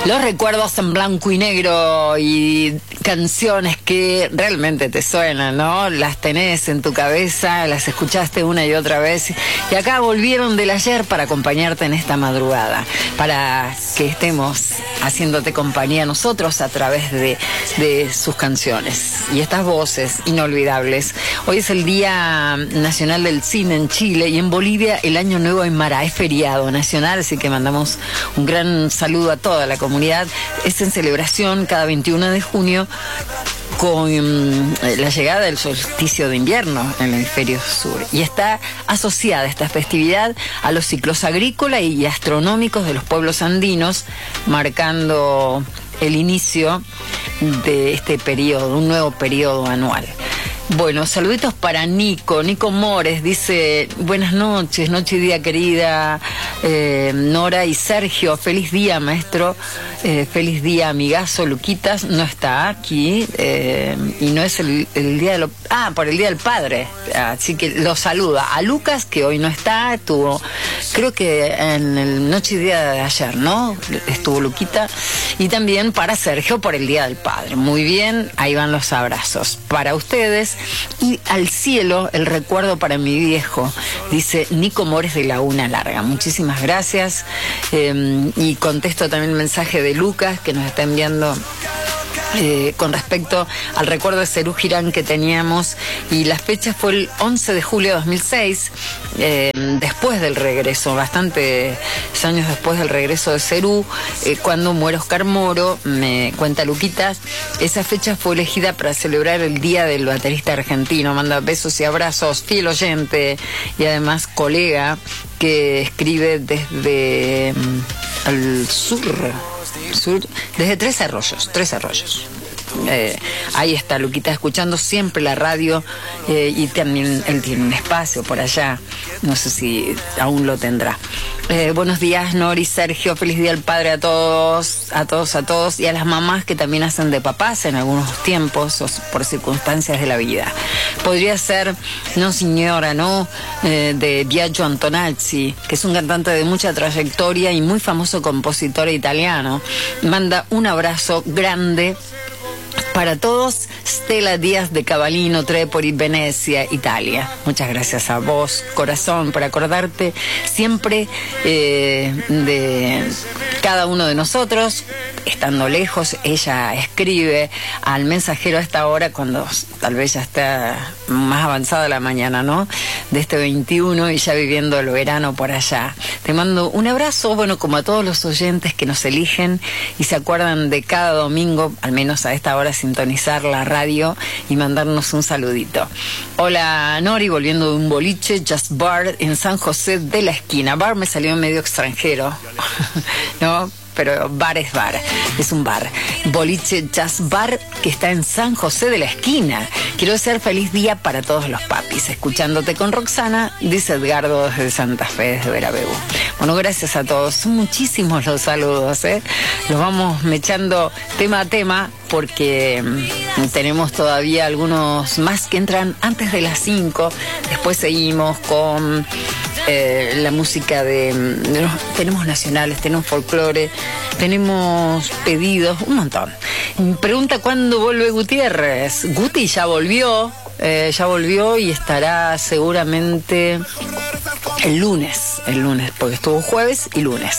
Los recuerdos en blanco y negro y canciones que realmente te suenan, ¿no? Las tenés en tu cabeza, las escuchaste una y otra vez y acá volvieron del ayer para acompañarte en esta madrugada, para que estemos haciéndote compañía nosotros a través de sus canciones y estas voces inolvidables. Hoy es el Día Nacional del Cine en Chile y en Bolivia el Año Nuevo Aymara, es feriado nacional, así que mandamos un gran saludo a toda la comunidad. Es en celebración cada 21 de junio con la llegada del solsticio de invierno en el hemisferio sur y está asociada esta festividad a los ciclos agrícola y astronómicos de los pueblos andinos, marcando el inicio de este periodo, un nuevo periodo anual. Bueno, saluditos para Nico Mores, dice, buenas noches, noche y día querida Nora y Sergio, feliz día maestro, feliz día amigazo, Luquitas no está aquí y no es el día de por el día del padre, así que lo saluda a Lucas que hoy no está, estuvo, creo que en el noche y día de ayer, ¿no? Estuvo Luquita, y también para Sergio por el día del padre, muy bien, ahí van los abrazos para ustedes. Y al cielo el recuerdo para mi viejo, dice Nico Mores de Laguna Larga. Muchísimas gracias. Y contesto también el mensaje de Lucas que nos está enviando con respecto al recuerdo de Serú Girán que teníamos, y la fecha fue el 11 de julio de 2006, después del regreso, bastantes años después del regreso de Serú, cuando muere Oscar Moro, me cuenta Luquitas, esa fecha fue elegida para celebrar el Día del Baterista Argentino. Manda besos y abrazos, fiel oyente y además colega que escribe desde el sur, desde Tres Arroyos. Ahí está Luquita escuchando siempre la radio, y también él tiene un espacio por allá, no sé si aún lo tendrá. Buenos días Nori, Sergio, feliz día al padre a todos y a las mamás que también hacen de papás en algunos tiempos o por circunstancias de la vida. Podría ser No Signora, ¿no? De Biagio Antonacci, que es un cantante de mucha trayectoria y muy famoso compositor italiano. Manda un abrazo grande para todos, Stella Díaz de Cavallino, Trepoli, Venecia, Italia. Muchas gracias a vos, corazón, por acordarte siempre de cada uno de nosotros, estando lejos. Ella escribe al mensajero a esta hora, cuando tal vez ya está más avanzada la mañana, ¿no? De este 21 y ya viviendo el verano por allá. Te mando un abrazo, bueno, como a todos los oyentes que nos eligen y se acuerdan de cada domingo, al menos a esta hora, sintonizar la radio y mandarnos un saludito. Hola Nori, volviendo de un boliche, Just Bar en San José de la Esquina. Bar me salió medio extranjero, ¿no? Pero bar es bar, es un bar. Boliche Jazz Bar que está en San José de la Esquina. Quiero desear feliz día para todos los papis. Escuchándote con Roxana, dice Edgardo desde Santa Fe, desde Verabeu. Bueno, gracias a todos. Son muchísimos los saludos, ¿eh? Los vamos mechando tema a tema porque tenemos todavía algunos más que entran antes de las 5. Después seguimos con la música tenemos nacionales, tenemos folclore, tenemos pedidos, un montón. Pregunta cuándo vuelve Gutiérrez. Guti ya volvió y estará seguramente el lunes, porque estuvo jueves y lunes.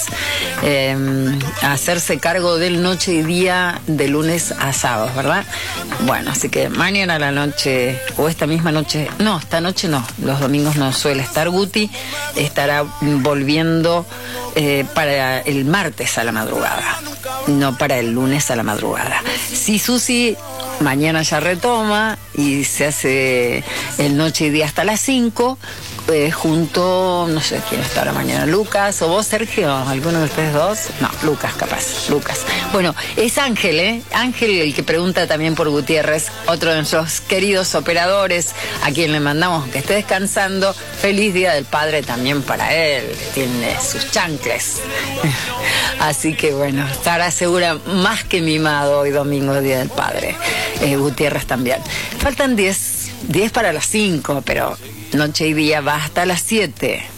A hacerse cargo del noche y día de lunes a sábados, ¿verdad? Bueno, así que mañana a la noche, o esta misma noche, no, esta noche no, los domingos no suele estar Guti, estará volviendo para el martes a la madrugada, no para el lunes a la madrugada. Sí, Susi, mañana ya retoma y se hace el noche y día hasta las 5, junto, no sé quién está ahora mañana, Lucas o vos, Sergio, alguno de ustedes dos. No, Lucas capaz, Lucas. Bueno, es Ángel, Ángel el que pregunta también por Gutiérrez, otro de nuestros queridos operadores, a quien le mandamos que esté descansando. Feliz Día del Padre también para él, tiene sus chancles. Así que bueno, estará segura más que mimado hoy domingo, Día del Padre. Gutiérrez también. Faltan 10 para las 5, pero noche y día va hasta las 7.